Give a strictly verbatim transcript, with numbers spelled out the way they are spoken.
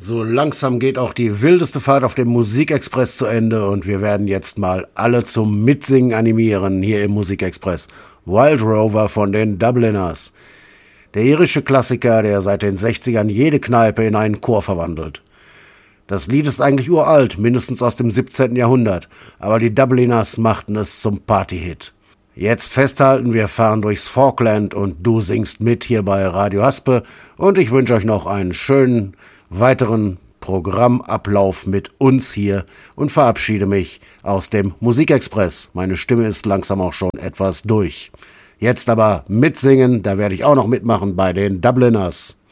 So langsam geht auch die wildeste Fahrt auf dem Musikexpress zu Ende und wir werden jetzt mal alle zum Mitsingen animieren hier im Musikexpress. Wild Rover von den Dubliners. Der irische Klassiker, der seit den sechzigern jede Kneipe in einen Chor verwandelt. Das Lied ist eigentlich uralt, mindestens aus dem siebzehnten Jahrhundert, aber die Dubliners machten es zum Partyhit. Jetzt festhalten, wir fahren durchs Falkland und du singst mit hier bei Radio Haspe und ich wünsche euch noch einen schönen weiteren Programmablauf mit uns hier und verabschiede mich aus dem Musikexpress. Meine Stimme ist langsam auch schon etwas durch. Jetzt aber mitsingen, da werde ich auch noch mitmachen bei den Dubliners.